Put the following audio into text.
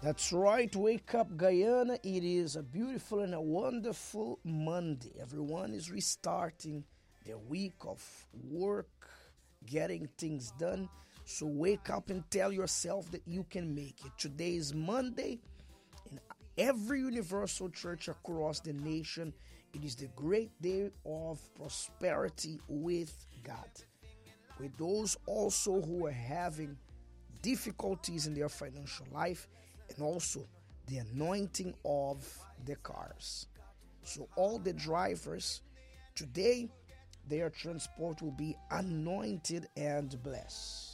That's right. Wake up, Guyana. It is a beautiful and a wonderful Monday. Everyone is restarting their week of work, getting things done. So wake up and tell yourself that you can make it. Today is Monday. In every universal church across the nation, it is the great day of prosperity with God. With those also who are having difficulties in their financial life, and also the anointing of the cars. So all the drivers today, their transport will be anointed and blessed.